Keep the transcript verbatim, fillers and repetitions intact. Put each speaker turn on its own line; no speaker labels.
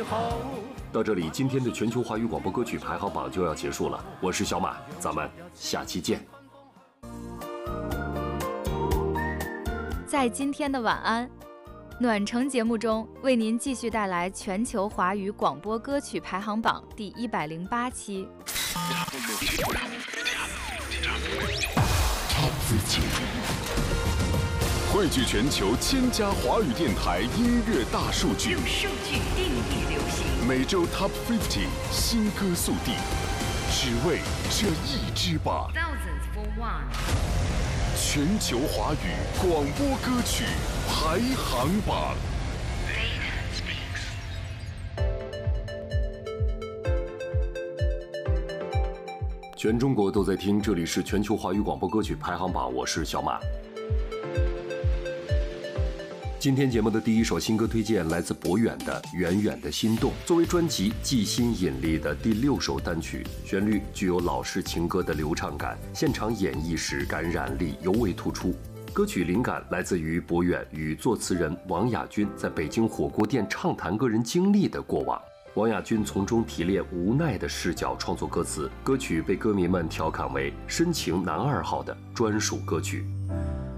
好。到这里，今天的全球华语广播歌曲排行榜就要结束了。我是小马，咱们下期见。
在今天的晚安暖城节目中，为您继续带来全球华语广播歌曲排行榜第一百零八期。
汇聚全球千家华语电台音乐大数据，
用数据定义流行。
每周 Top 五十新歌速递，只为这一支榜。
Thousands for one。
全球华语广播歌曲排行榜。
全中国都在听，这里是全球华语广播歌曲排行榜，我是小马。今天节目的第一首新歌推荐来自博远的《远远的心动》，作为专辑《寄心引力》的第六首单曲，旋律具有老式情歌的流畅感，现场演绎时感染力尤为突出。歌曲灵感来自于博远与作词人王亚军在北京火锅店畅谈个人经历的过往。王亚军从中提炼无奈的视角创作歌词，歌曲被歌迷们调侃为深情男二号的专属歌曲。